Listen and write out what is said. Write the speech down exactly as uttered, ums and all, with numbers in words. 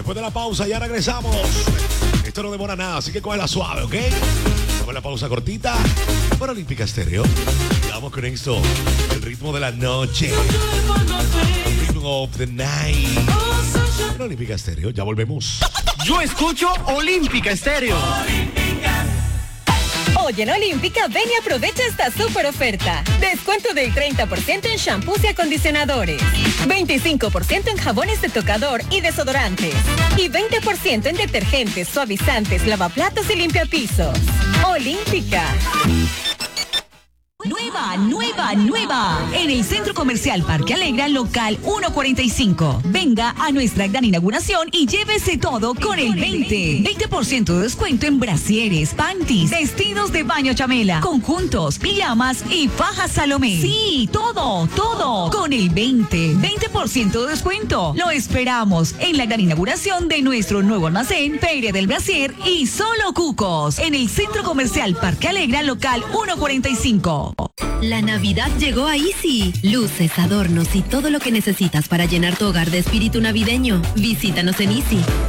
después de la pausa ya regresamos. Esto no demora nada, así que coge la suave, ¿ok? Vamos a la pausa cortita por Olímpica Estéreo. Y vamos con esto, el ritmo de la noche. Rhythm of the night. En Olímpica Estéreo, ya volvemos. Yo escucho Olímpica Estéreo. Hoy en Olímpica, ven y aprovecha esta super oferta. Descuento del treinta por ciento en shampoos y acondicionadores. veinticinco por ciento en jabones de tocador y desodorantes. Y veinte por ciento en detergentes, suavizantes, lavaplatos y limpiapisos. Olímpica. Nueva, nueva, nueva. En el Centro Comercial Parque Alegra, local ciento cuarenta y cinco. Venga a nuestra gran inauguración y llévese todo con el veinte. veinte por ciento de descuento en brasieres, panties, vestidos de baño chamela, conjuntos, pijamas y fajas Salomé. Sí, todo, todo con el veinte. veinte por ciento de descuento. Lo esperamos en la gran inauguración de nuestro nuevo almacén, Feria del Brasier y Solo Cucos. En el Centro Comercial Parque Alegra, local ciento cuarenta y cinco. La Navidad llegó a Easy. Luces, adornos y todo lo que necesitas para llenar tu hogar de espíritu navideño. Visítanos en Easy.